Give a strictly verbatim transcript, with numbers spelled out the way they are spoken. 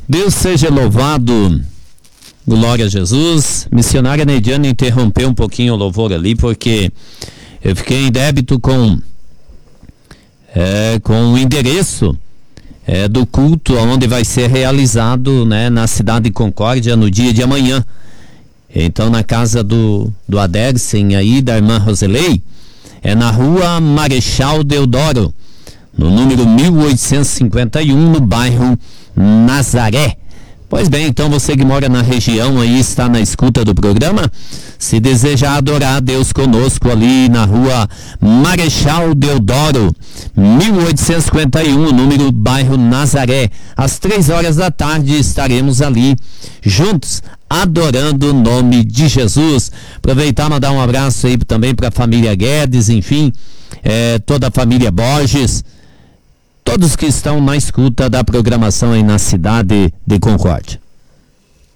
Deus seja louvado, glória a Jesus. Missionária Neidiana interrompeu um pouquinho o louvor ali, porque eu fiquei em débito com, é, com o endereço é, do culto, onde vai ser realizado, né, na cidade de Concórdia, no dia de amanhã. Então, na casa do, do Adersen aí, da irmã Roselei, é na rua Marechal Deodoro, no número mil oitocentos e cinquenta e um, no bairro Nazaré. Pois bem, então você que mora na região aí, está na escuta do programa, se deseja adorar a Deus conosco ali na rua Marechal Deodoro, mil oitocentos e cinquenta e um, número bairro Nazaré, às três horas da tarde estaremos ali juntos, adorando o nome de Jesus. Aproveitar e mandar um abraço aí também para a família Guedes, enfim, é, toda a família Borges, todos que estão na escuta da programação aí na cidade de Concórdia.